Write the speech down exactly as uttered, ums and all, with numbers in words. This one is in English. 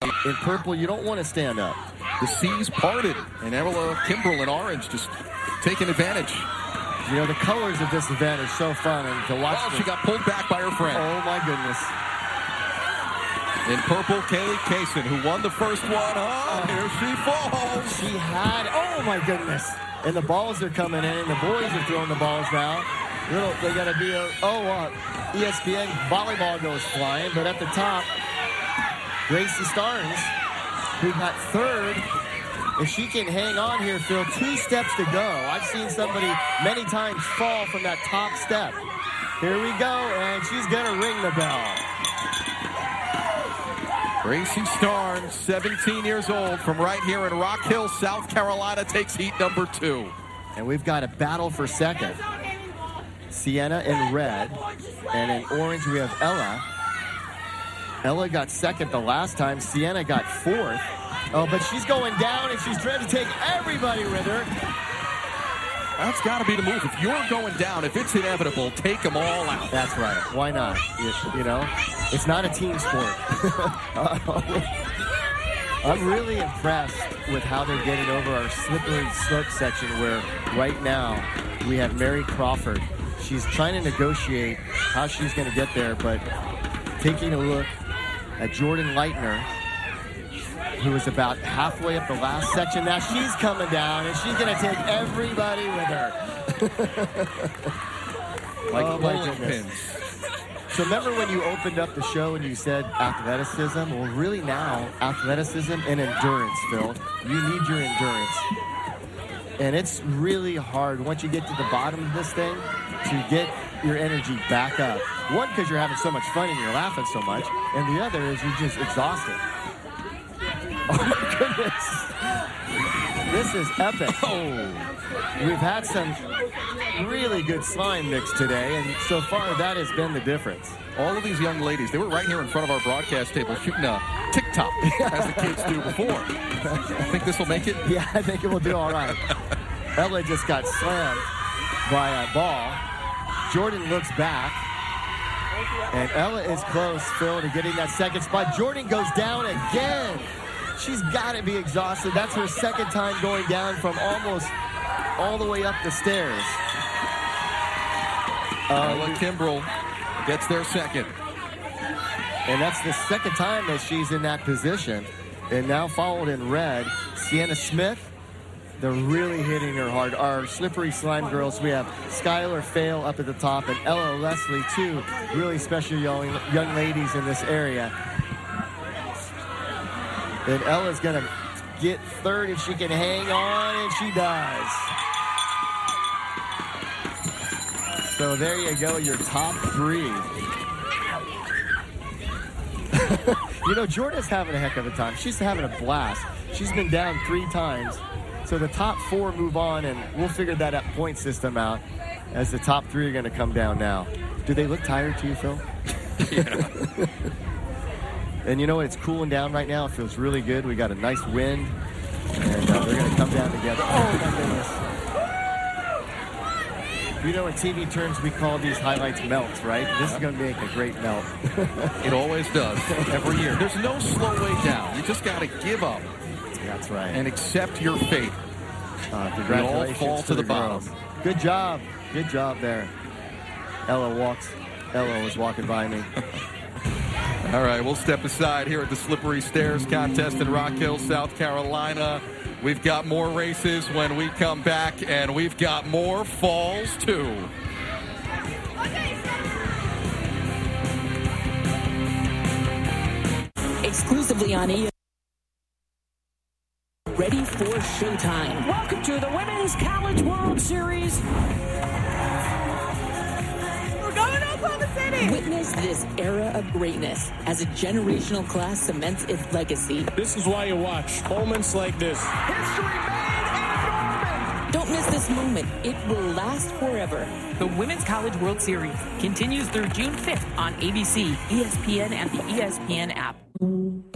In purple, you don't want to stand up. The seas parted, and Ella Kimbrell in orange just taking advantage. You know, the colors of this event are so fun, and to watch. Oh, the... she got pulled back by her friend. Oh, my goodness. In purple, Kaylee Kaysen, who won the first one. Oh, here she falls. She had, oh, my goodness. And the balls are coming in, and the boys are throwing the balls now. Little, they got to be a, oh, uh, E S P N volleyball goes flying, but at the top, Gracie Starnes, who got third. If she can hang on here, Phil, two steps to go. I've seen somebody many times fall from that top step. Here we go, and she's going to ring the bell. Gracie Starnes, seventeen years old, from right here in Rock Hill, South Carolina, takes heat number two. And we've got a battle for second. Sienna in red, and in orange we have Ella. Ella got second the last time. Sienna got fourth. Oh, but she's going down, and she's trying to take everybody with her. That's got to be the move. If you're going down, if it's inevitable, take them all out. That's right. Why not? You, you know, it's not a team sport. I'm really impressed with how they're getting over our slippery slope section, where right now we have Mary Crawford. She's trying to negotiate how she's going to get there, but taking a look at Jordan Leitner, who was about halfway up the last section. Now she's coming down, and she's going to take everybody with her. like oh, bowling pins. So remember when you opened up the show and you said athleticism? Well, really now, athleticism and endurance, Phil. You need your endurance. And it's really hard once you get to the bottom of this thing to get your energy back up. One, because you're having so much fun and you're laughing so much. And the other is you're just exhausted. Oh, my goodness. This is epic. Oh, we've had some really good slime mix today, and so far that has been the difference. All of these young ladies, they were right here in front of our broadcast table shooting a TikTok, as the kids do before. I think this will make it? Yeah, I think it will do all right. Ella just got slammed by a ball. Jordan looks back, and Ella is close, Phil, to getting that second spot. Jordan goes down again. She's got to be exhausted. That's her second time going down from almost all the way up the stairs. Uh, Ella Kimbrell gets there second. And that's the second time that she's in that position. And now followed in red, Sienna Smith. They're really hitting her hard. Our slippery slime girls, we have Skylar Fail up at the top, and Ella Leslie, two really special young, young ladies in this area. And Ella's going to get third if she can hang on, and she does. So there you go, your top three. You know, Jordan's having a heck of a time. She's having a blast. She's been down three times. So the top four move on, and we'll figure that out, point system out as the top three are going to come down now. Do they look tired to you, Phil? Yeah. And you know what? It's cooling down right now. It feels really good. We got a nice wind, and uh, they're going to come down together. Oh, my goodness. You know, in T V terms, we call these highlights melts, right? This is going to make a great melt. It always does, every year. There's no slow way down. You just got to give up. That's right. And accept your fate. Uh, congratulations we all fall to, to the, the bottom. Good job. Good job there. Ella walks. Ella was walking by me. All right, we'll step aside here at the Slippery Stairs contest in Rock Hill, South Carolina. We've got more races when we come back, and we've got more falls, too. Exclusively on E! Ready for showtime. Welcome to the Women's College World Series. We're going to Oklahoma City. Witness this era of greatness as a generational class cements its legacy. This is why you watch moments like this. History made in Norman. Don't miss this moment. It will last forever. The Women's College World Series continues through June fifth on A B C, E S P N, and the E S P N app.